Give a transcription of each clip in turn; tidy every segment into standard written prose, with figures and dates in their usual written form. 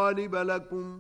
غالب لكم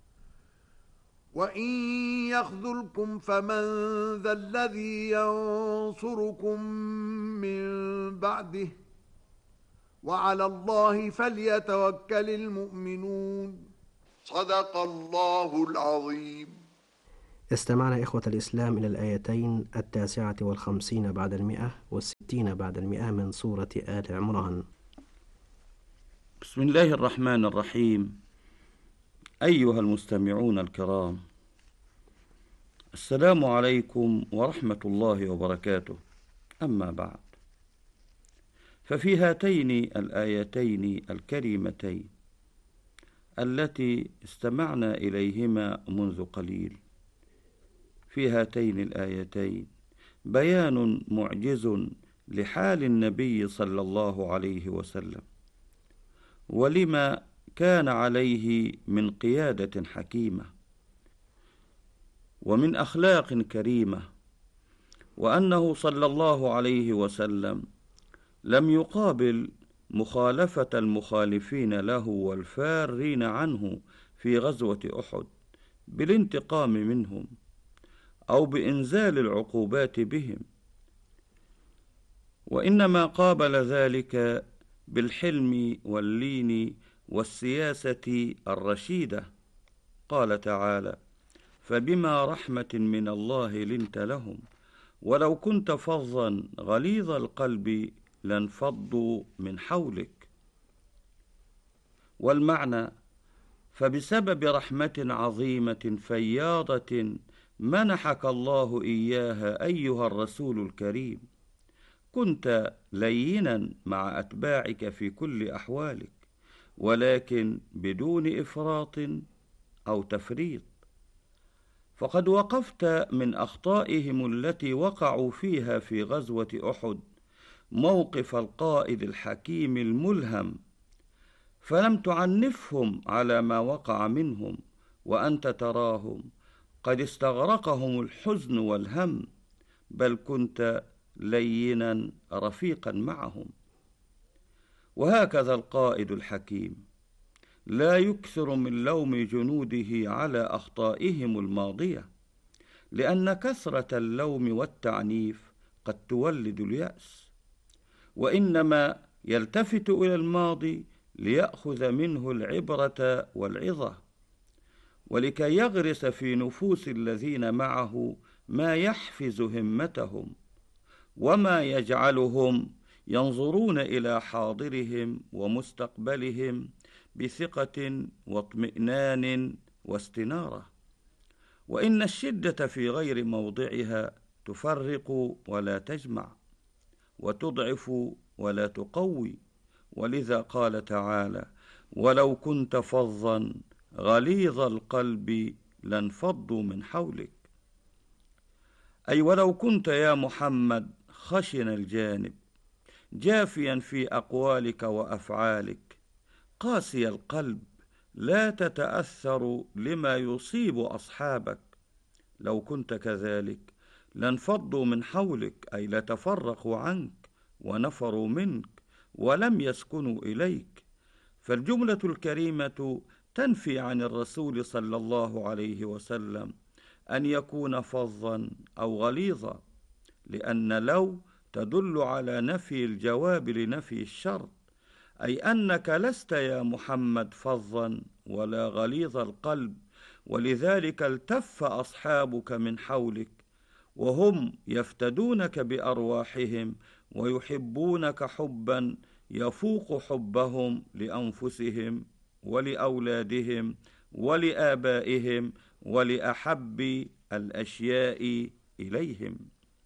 وإن يخذلكم فمن ذا الذي ينصركم من بعده وعلى الله فليتوكل المؤمنون. صدق الله العظيم. استمعنا إخوة الإسلام إلى الآيتين 59 بعد 100 و60 بعد 100 من سورة آل عمران. بسم الله الرحمن الرحيم. أيها المستمعون الكرام، السلام عليكم ورحمة الله وبركاته. أما بعد، ففي هاتين الآيتين الكريمتين التي استمعنا إليهما منذ قليل، في هاتين الآيتين بيان معجز لحال النبي صلى الله عليه وسلم، ولما كان عليه من قيادة حكيمة ومن أخلاق كريمة، وأنه صلى الله عليه وسلم لم يقابل مخالفة المخالفين له والفارين عنه في غزوة أحد بالانتقام منهم أو بإنزال العقوبات بهم، وإنما قابل ذلك بالحلم واللين والسياسة الرشيدة. قال تعالى: فبما رحمة من الله لنت لهم ولو كنت فظا غليظ القلب لانفضوا من حولك. والمعنى: فبسبب رحمة عظيمة فياضة منحك الله إياها أيها الرسول الكريم، كنت لينا مع أتباعك في كل أحوالك، ولكن بدون إفراط أو تفريط، فقد وقفت من أخطائهم التي وقعوا فيها في غزوة أحد موقف القائد الحكيم الملهم، فلم تعنفهم على ما وقع منهم وأنت تراهم قد استغرقهم الحزن والهم، بل كنت لينا رفيقا معهم. وهكذا القائد الحكيم لا يكثر من لوم جنوده على أخطائهم الماضية، لأن كثرة اللوم والتعنيف قد تولد اليأس، وإنما يلتفت إلى الماضي ليأخذ منه العبرة والعظة، ولكي يغرس في نفوس الذين معه ما يحفز همتهم وما يجعلهم ينظرون إلى حاضرهم ومستقبلهم بثقة واطمئنان واستنارة. وإن الشدة في غير موضعها تفرق ولا تجمع، وتضعف ولا تقوي، ولذا قال تعالى: ولو كنت فظا غليظ القلب لانفضوا من حولك، أي ولو كنت يا محمد خشن الجانب، جافيا في أقوالك وأفعالك، قاسي القلب، لا تتأثر لما يصيب أصحابك، لو كنت كذلك لانفضوا من حولك، أي لتفرقوا عنك ونفروا منك ولم يسكنوا إليك. فالجملة الكريمة تنفي عن الرسول صلى الله عليه وسلم أن يكون فظا أو غليظا، لأن لو تدل على نفي الجواب لنفي الشرط، أي أنك لست يا محمد فظا ولا غليظ القلب، ولذلك التف أصحابك من حولك وهم يفتدونك بأرواحهم ويحبونك حبا يفوق حبهم لأنفسهم ولأولادهم ولآبائهم ولأحب الأشياء إليهم.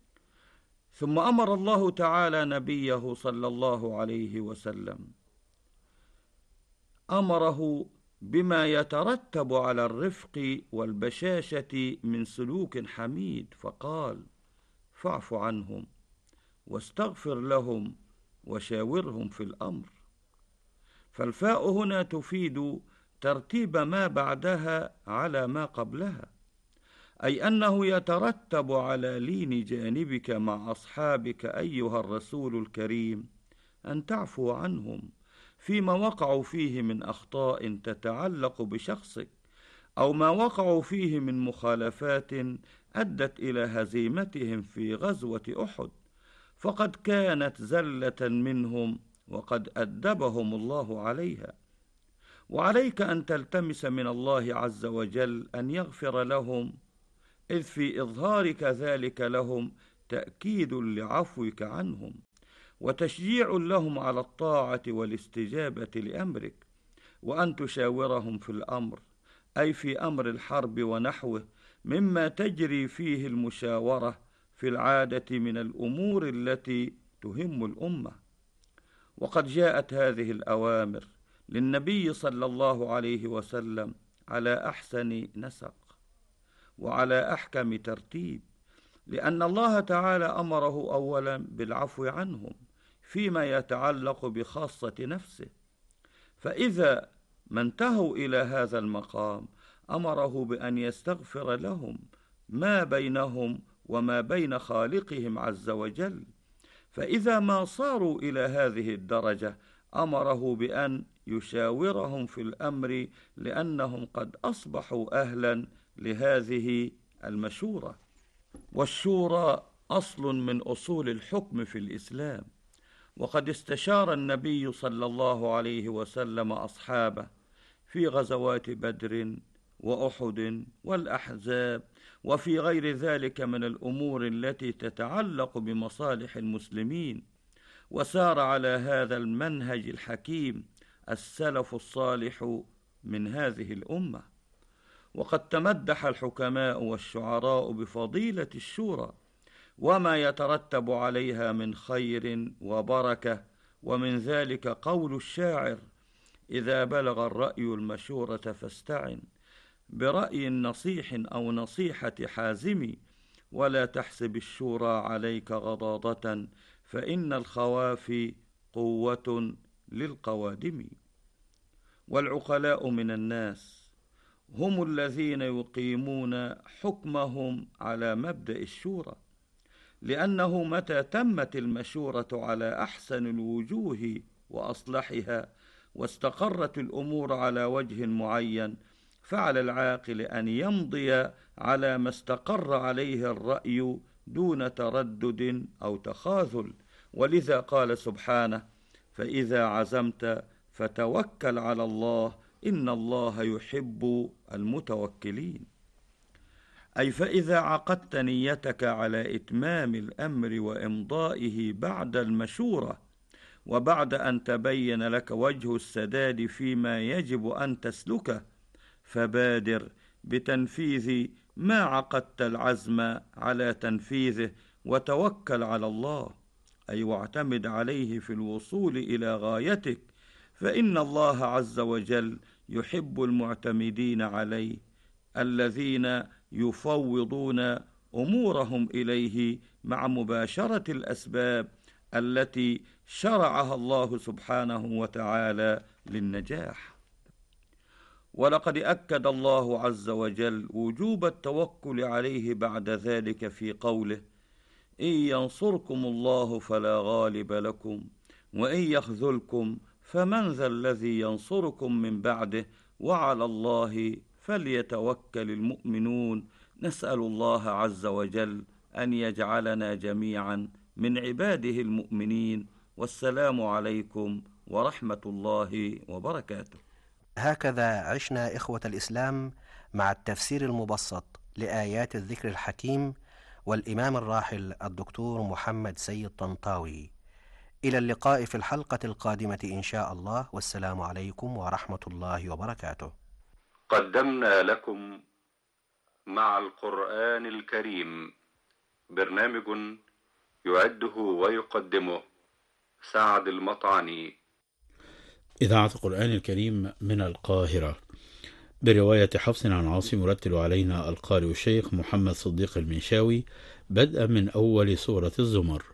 ثم أمر الله تعالى نبيه صلى الله عليه وسلم، أمره بما يترتب على الرفق والبشاشة من سلوك حميد، فقال: فاعف عنهم واستغفر لهم وشاورهم في الأمر. فالفاء هنا تفيد ترتيب ما بعدها على ما قبلها، أي أنه يترتب على لين جانبك مع أصحابك أيها الرسول الكريم أن تعفو عنهم، فيما وقعوا فيه من أخطاء تتعلق بشخصك، أو ما وقعوا فيه من مخالفات أدت إلى هزيمتهم في غزوة أحد، فقد كانت زلة منهم وقد أدبهم الله عليها. وعليك أن تلتمس من الله عز وجل أن يغفر لهم، إذ في إظهارك ذلك لهم تأكيد لعفوك عنهم، وتشجيع لهم على الطاعة والاستجابة لأمرك، وأن تشاورهم في الأمر، أي في أمر الحرب ونحوه، مما تجري فيه المشاورة في العادة من الأمور التي تهم الأمة. وقد جاءت هذه الأوامر للنبي صلى الله عليه وسلم على أحسن نسق وعلى أحكم ترتيب، لأن الله تعالى أمره أولا بالعفو عنهم فيما يتعلق بخاصة نفسه، فإذا ما انتهوا إلى هذا المقام أمره بأن يستغفر لهم ما بينهم وما بين خالقهم عز وجل، فإذا ما صاروا إلى هذه الدرجة أمره بأن يشاورهم في الأمر، لأنهم قد أصبحوا أهلا لهذه المشورة. والشورى أصل من أصول الحكم في الإسلام، وقد استشار النبي صلى الله عليه وسلم أصحابه في غزوات بدر وأحد والأحزاب وفي غير ذلك من الأمور التي تتعلق بمصالح المسلمين، وسار على هذا المنهج الحكيم السلف الصالح من هذه الأمة. وقد تمدح الحكماء والشعراء بفضيلة الشورى وما يترتب عليها من خير وبركة، ومن ذلك قول الشاعر: إذا بلغ الرأي المشورة فاستعن برأي نصيح أو نصيحة حازم، ولا تحسب الشورى عليك غضاضة، فإن الخوافي قوة للقوادم. والعقلاء من الناس هم الذين يقيمون حكمهم على مبدأ الشورى، لأنه متى تمت المشورة على أحسن الوجوه وأصلحها واستقرت الأمور على وجه معين، فعلى العاقل أن يمضي على ما استقر عليه الرأي دون تردد أو تخاذل. ولذا قال سبحانه: فإذا عزمت فتوكل على الله إن الله يحب المتوكلين. أي فإذا عقدت نيتك على إتمام الأمر وإمضائه بعد المشورة، وبعد أن تبين لك وجه السداد فيما يجب أن تسلكه، فبادر بتنفيذ ما عقدت العزم على تنفيذه، وتوكل على الله، أي واعتمد عليه في الوصول إلى غايتك، فإن الله عز وجل يحب المعتمدين عليه، الذين يفوضون أمورهم إليه مع مباشرة الأسباب التي شرعها الله سبحانه وتعالى للنجاح. ولقد أكد الله عز وجل وجوب التوكل عليه بعد ذلك في قوله: إن ينصركم الله فلا غالب لكم وإن يخذلكم فمن ذا الذي ينصركم من بعده وعلى الله فليتوكل المؤمنون. نسأل الله عز وجل أن يجعلنا جميعا من عباده المؤمنين، والسلام عليكم ورحمة الله وبركاته. هكذا عشنا إخوة الإسلام مع التفسير المبسط لآيات الذكر الحكيم والإمام الراحل الدكتور محمد سيد طنطاوي. إلى اللقاء في الحلقة القادمة إن شاء الله، والسلام عليكم ورحمة الله وبركاته. قدمنا لكم مع القرآن الكريم برنامج يعده ويقدمه سعد المطعني. إذاعة القرآن الكريم من القاهرة برواية حفص عن عاصم. يرتل علينا القارئ الشيخ محمد صديق المنشاوي بدءا من أول سورة الزمر.